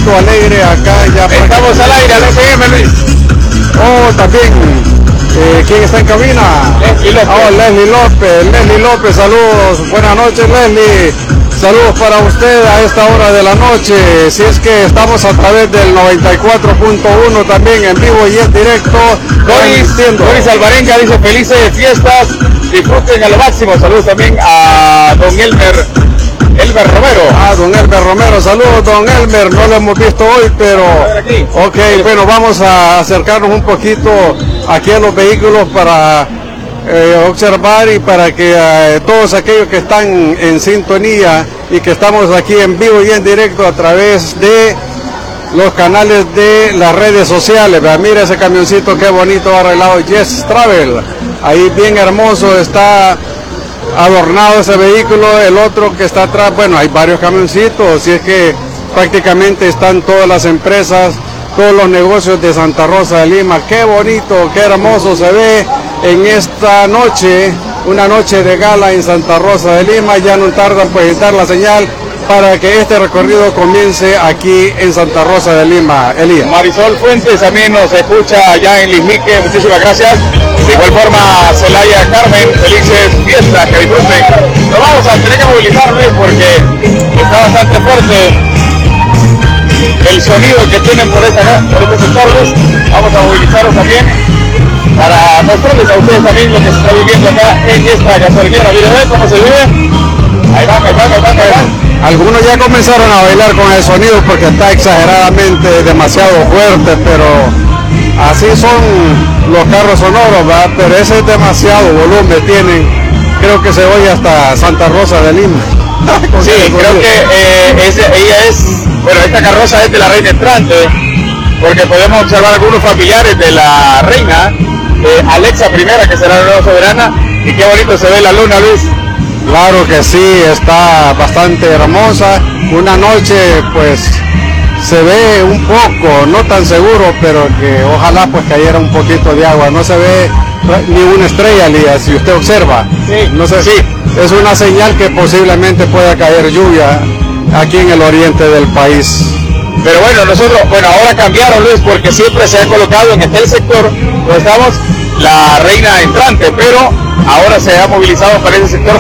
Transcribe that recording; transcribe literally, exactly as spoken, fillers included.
poquito alegre acá ya. Estamos al aire, al S M, Luis. Oh, también, eh, ¿quién está en cabina? Leslie López. Oh, Leslie López, Leslie López, saludos, buenas noches, Leslie. Saludos para usted a esta hora de la noche. Si es que estamos a través del noventa y cuatro punto uno también en vivo y en directo. Doris, Doris Alvarenga dice felices fiestas, disfruten a lo máximo. Saludos también a don Elmer, Elmer Romero. Ah, don Elmer Romero, saludos don Elmer, no lo hemos visto hoy, pero... Ok, bueno, vamos a acercarnos un poquito aquí a los vehículos para... Eh, observar y para que eh, todos aquellos que están en sintonía y que estamos aquí en vivo y en directo a través de los canales de las redes sociales. Vea, mira ese camioncito, qué bonito arreglado, Yes Travel, ahí bien hermoso está adornado ese vehículo. El otro que está atrás, bueno, hay varios camioncitos, y es que prácticamente están todas las empresas, todos los negocios de Santa Rosa de Lima. Qué bonito, qué hermoso se ve en esta noche, una noche de gala en Santa Rosa de Lima. Ya no tardan pues dar la señal para que este recorrido comience aquí en Santa Rosa de Lima. Elías. Marisol Fuentes también nos escucha allá en Lismique, muchísimas gracias. De igual forma, Celaya Carmen, felices fiestas, que disfruten. Nos vamos a tener que movilizarles porque está bastante fuerte el sonido que tienen por, esta, por estos sectores. Vamos a movilizarlos también para mostrarles a ustedes también lo que se está viviendo acá en esta gasolinera. Miren, ¿ven cómo se vive? Ahí van, ahí van, ahí van, ahí van. Algunos ya comenzaron a bailar con el sonido porque está exageradamente demasiado fuerte, pero así son los carros sonoros, ¿verdad? Pero ese es demasiado volumen tienen. Creo que se oye hasta Santa Rosa de Lima. Sí, creo que eh, ese, ella es, bueno, esta carroza es de la reina entrante, porque podemos observar algunos familiares de la reina, eh, Alexa primera, que será la nueva soberana, y qué bonito se ve la luna, Luis. Claro que sí, está bastante hermosa. Una noche, pues, se ve un poco, no tan seguro, pero que ojalá pues cayera un poquito de agua. No se ve ni una estrella, Elías, si usted observa. Sí, no sé, sí. Es una señal que posiblemente pueda caer lluvia aquí en el oriente del país. Pero bueno, nosotros, bueno, ahora cambiaron, Luis, porque siempre se ha colocado en este sector donde estamos la reina entrante, pero ahora se ha movilizado para ese sector